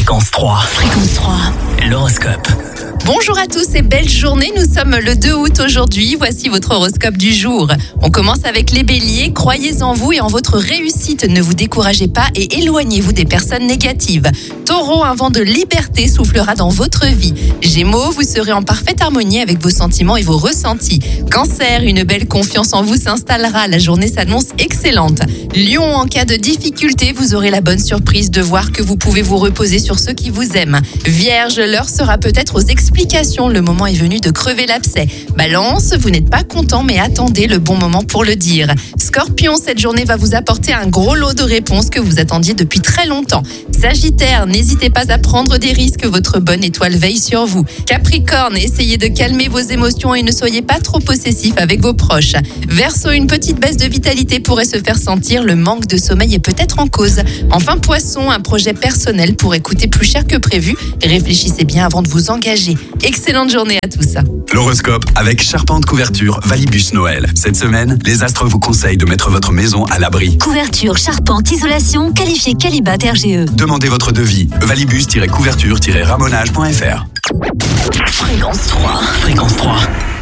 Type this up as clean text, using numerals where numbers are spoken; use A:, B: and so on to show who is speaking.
A: Fréquence 3. Fréquence 3. L'horoscope.
B: Bonjour à tous et belle journée, nous sommes le 2 août aujourd'hui, voici votre horoscope du jour. On commence avec les béliers, croyez en vous et en votre réussite, ne vous découragez pas et éloignez-vous des personnes négatives. Taureau, un vent de liberté soufflera dans votre vie. Gémeaux, vous serez en parfaite harmonie avec vos sentiments et vos ressentis. Cancer, une belle confiance en vous s'installera, la journée s'annonce excellente. Lion, en cas de difficulté, vous aurez la bonne surprise de voir que vous pouvez vous reposer sur ceux qui vous aiment. Vierge, l'heure sera peut-être aux explications, le moment est venu de crever l'abcès. Balance, vous n'êtes pas content mais attendez le bon moment pour le dire. Scorpion, cette journée va vous apporter un gros lot de réponses que vous attendiez depuis très longtemps. Sagittaire, n'hésitez pas à prendre des risques, votre bonne étoile veille sur vous. Capricorne, essayez de calmer vos émotions et ne soyez pas trop possessif avec vos proches. Verseau, une petite baisse de vitalité pourrait se faire sentir, le manque de sommeil est peut-être en cause. Enfin Poisson, un projet personnel pourrait coûter plus cher que prévu. Réfléchissez bien avant de vous engager. Excellente journée à tous.
C: L'horoscope avec Charpente Couverture Valibus Noël. Cette semaine, les astres vous conseillent de mettre votre maison à l'abri.
D: Couverture, charpente, isolation, qualifié Qualibat RGE.
C: Demandez votre devis. Valibus-couverture-ramonage.fr.
A: Fréquence 3. Fréquence 3.